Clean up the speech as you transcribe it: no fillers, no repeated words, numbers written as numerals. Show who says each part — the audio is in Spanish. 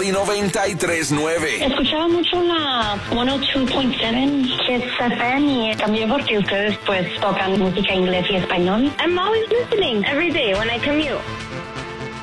Speaker 1: Play 93.9.
Speaker 2: Escuchaba mucho la 102.7 Kids FM y también porque ustedes pues tocan música inglés y español.
Speaker 3: I'm always listening every day when I commute.